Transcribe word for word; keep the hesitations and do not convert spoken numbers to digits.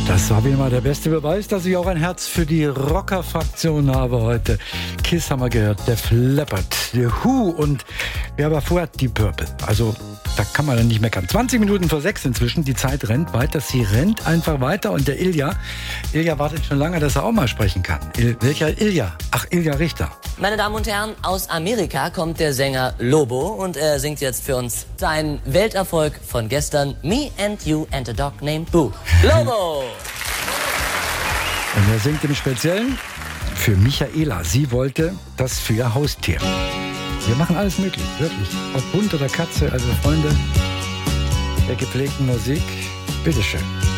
Das war wie immer der beste Beweis, dass ich auch ein Herz für die Rocker-Fraktion habe heute. Kiss haben wir gehört, Def Leppard, The Who und wer aber vorher Deep Purple. Also da kann man dann nicht meckern. zwanzig Minuten vor sechs inzwischen, die Zeit rennt weiter, sie rennt einfach weiter und der Ilja, Ilja wartet schon lange, dass er auch mal sprechen kann. Il, welcher Ilja? Ach, Ilja Richter. Meine Damen und Herren, aus Amerika kommt der Sänger Lobo und er singt jetzt für uns seinen Welterfolg von gestern, Me and You and a Dog Named Boo. Lobo! Und er singt im Speziellen für Michaela. Sie wollte das für ihr Haustier. Wir machen alles möglich, wirklich. Ob Hund oder Katze, also Freunde der gepflegten Musik. Bitteschön.